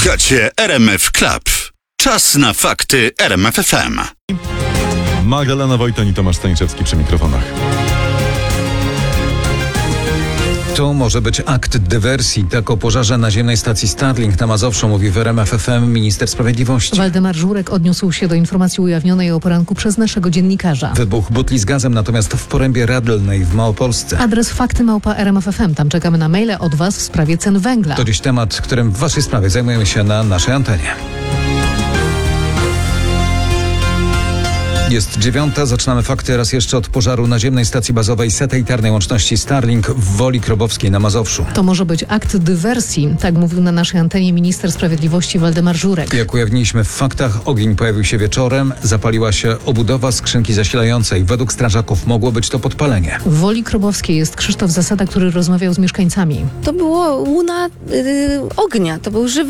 Słuchacie RMF Club. Czas na fakty RMF FM. Magdalena Wojton i Tomasz Staniszewski przy mikrofonach. To może być akt dywersji. Tak o pożarze naziemnej stacji Starlink na Mazowszu mówi w RMF FM minister sprawiedliwości. Waldemar Żurek odniósł się do informacji ujawnionej o poranku przez naszego dziennikarza. Wybuch butli z gazem natomiast w porębie Radlnej w Małopolsce. Adres fakty@rmf.fm. Tam czekamy na maile od Was w sprawie cen węgla. To dziś temat, którym w Waszej sprawie zajmujemy się na naszej antenie. Jest 9:00, zaczynamy fakty raz jeszcze od pożaru naziemnej stacji bazowej satelitarnej łączności Starlink w Woli Krobowskiej na Mazowszu. To może być akt dywersji, tak mówił na naszej antenie minister sprawiedliwości Waldemar Żurek. Jak ujawniliśmy w faktach, ogień pojawił się wieczorem, zapaliła się obudowa skrzynki zasilającej. Według strażaków mogło być to podpalenie. W Woli Krobowskiej jest Krzysztof Zasada, który rozmawiał z mieszkańcami. To było łuna ognia, to był żywy